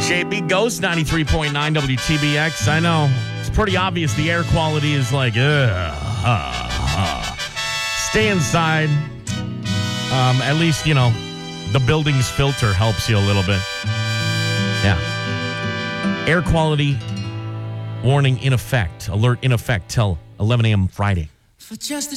JB Ghost, 93.9 WTBX. I know. It's pretty obvious the air quality is like, Stay inside. At least, the building's filter helps you a little bit. Yeah. Air quality warning in effect. Alert in effect till 11 a.m. Friday. For just